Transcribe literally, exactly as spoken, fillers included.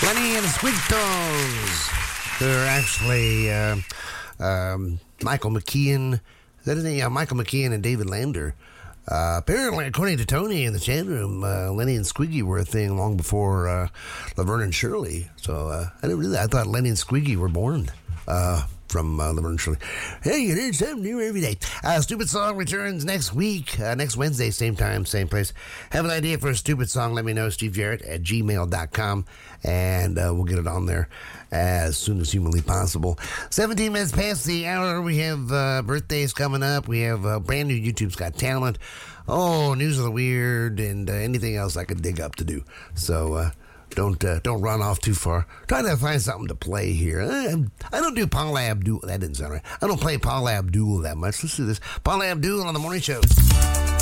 Lenny and the Squigtones. They're actually uh, um, Michael McKeon. Is that his name? Yeah, Michael McKeon and David Lander. Uh, apparently, according to Tony in the chat room, uh, Lenny and Squiggy were a thing long before uh, Laverne and Shirley. So uh, I didn't really. I thought Lenny and Squiggy were born uh, from uh, Laverne and Shirley. Hey, you learn something new every day. Uh, Stupid Song returns next week, uh, next Wednesday, same time, same place. Have an idea for a stupid song? Let me know, Steve Jarrett at gmail dot com, and uh, we'll get it on there as soon as humanly possible. seventeen minutes past the hour. We have uh, birthdays coming up. We have uh, brand new YouTube's Got Talent. Oh, News of the Weird, and uh, anything else I could dig up to do. So uh, don't uh, don't run off too far. Try to find something to play here. I, I don't do Paula Abdul. That didn't sound right. I don't play Paula Abdul that much. Let's do this. Paula Abdul on the morning show.